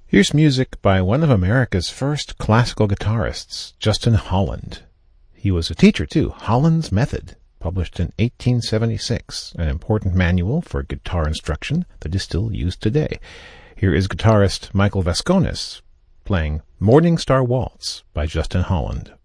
Here's music by one of America's first classical guitarists, Justin Holland. He was a teacher, too. Holland's Method, published in 1876, an important manual for guitar instruction that is still used today. Here is guitarist Michael Vasconis playing Morning Star Waltz by Justin Holland.